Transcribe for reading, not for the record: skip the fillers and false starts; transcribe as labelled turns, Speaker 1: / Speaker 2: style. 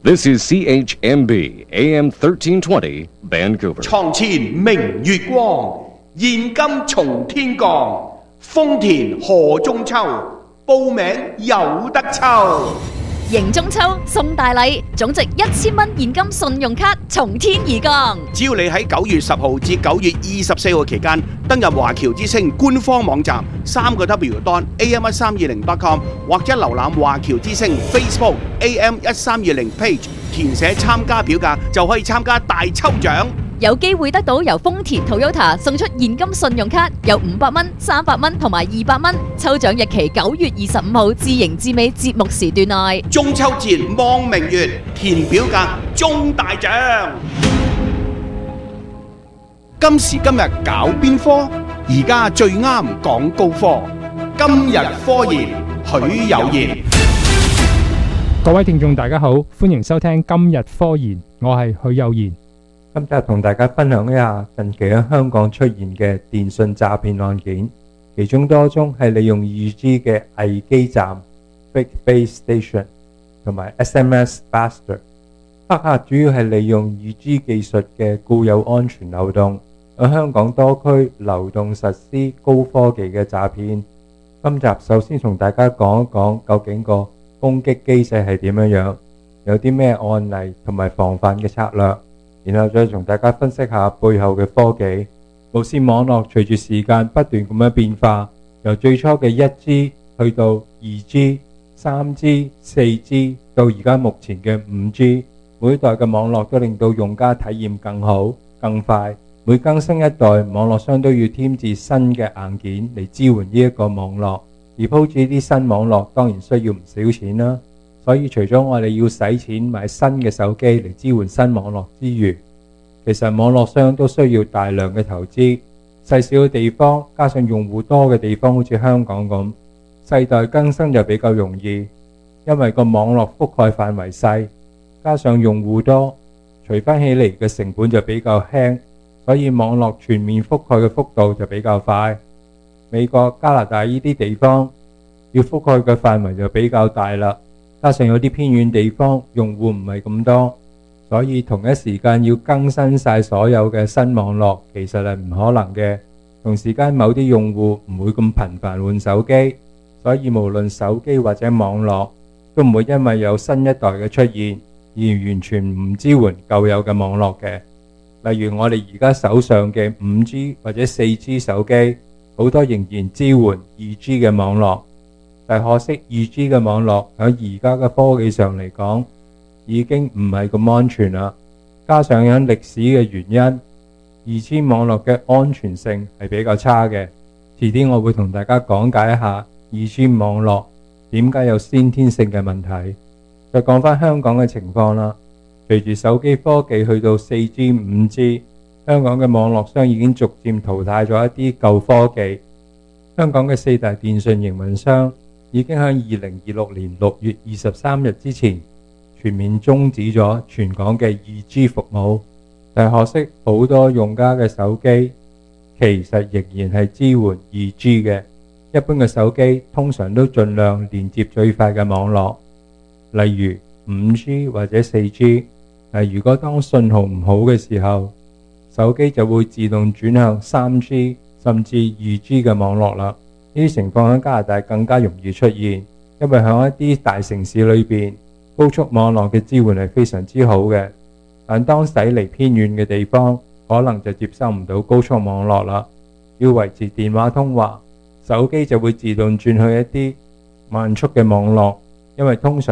Speaker 1: This is CHMB AM 1320 Vancouver.
Speaker 2: 床前明月光，現金從天降。豐田賀中秋，報名有得抽。
Speaker 3: 迎中秋送大禮，總值1000蚊現金信用卡從天而降。
Speaker 2: 只要你喺9月10號至9月24號期間登入華僑之星官方網站3w.am1320.com 或者瀏覽華僑之星 Facebook AM1320 page， 填寫參加表格就可以參加大抽獎。
Speaker 3: 有機會得到由豐田 Toyota 送出現金信用卡，有500蚊、300蚊同埋200蚊。抽獎日期9月25號至迎至尾節目時段內。
Speaker 2: 中秋節望明月，填表格中大獎。今時今日搞邊科？而家最啱講高科。今日科研，許有言。
Speaker 4: 各位聽眾大家好，歡迎收聽今日科研，我係許有言。
Speaker 5: 今集同大家分享一下近期喺香港出現嘅電信詐騙案件，其中多宗係利用 2G 嘅偽基站 Fake Base Station 同埋 SMS Buster。黑客主要係利用 2G 技術嘅固有安全漏洞，喺香港多區流動實施高科技嘅詐騙。今集首先同大家講一講究竟個攻擊機制係點樣，有啲咩案例同埋防範嘅策略。然後再同大家分析下背後嘅科技。無線網絡隨住時間不斷咁樣變化，由最初嘅 1G 去到 2G、3G、4G 到而家目前嘅 5G， 每一代嘅網絡都令到用家體驗更好、更快。每更新一代，網絡商都要添置新嘅硬件嚟支援呢一個網絡，而鋪置啲新網絡當然需要唔少錢啦。所以除咗我哋要使錢買新嘅手機嚟支援新網絡之餘，其實網絡商都需要大量嘅投資。細小嘅地方加上用戶多嘅地方，好似香港咁，世代更新就比較容易，因為個網絡覆蓋範圍細，加上用戶多，除翻起嚟嘅成本就比較輕，所以網絡全面覆蓋嘅幅度就比較快。美國、加拿大呢啲地方要覆蓋嘅範圍就比較大啦。加上有啲偏遠地方用戶唔係咁多，所以同一時間要更新晒所有嘅新網絡其實係唔可能嘅。同時間某啲用戶唔會咁頻繁換手機，所以無論手機或者網絡都唔會因為有新一代嘅出現而完全唔支援舊有嘅網絡嘅。例如我哋而家手上嘅 5G 或者 4G 手機，好多仍然支援 2G 嘅網絡。但可惜 2G 嘅網絡喺而家嘅科技上嚟講已經唔係咁安全啦，加上有歷史嘅原因 2G 網絡嘅安全性係比較差嘅。遲啲我會同大家講解一下 2G 網絡點解有先天性嘅問題。再講返香港嘅情況啦，隨住手機科技去到 4G、5G， 香港嘅網絡商已經逐漸淘汰咗一啲舊科技。香港嘅4大電信營運商已經喺2026年6月23日之前全面終止咗全港嘅 2G 服務，但可惜好多用家嘅手機其實仍然係支援 2G 嘅。一般嘅手機通常都盡量連接最快嘅網絡，例如 5G 或者 4G。但如果當信號唔好嘅時候，手機就會自動轉向 3G 甚至 2G 嘅網絡啦。呢啲情況喺加拿大更加容易出現，因為喺一啲大城市裏邊，高速網絡嘅支援係非常之好嘅。但當駛離偏遠嘅地方，可能就接收唔到高速網絡啦。要維持電話通話，手機就會自動轉去一啲慢速嘅網絡，因為通常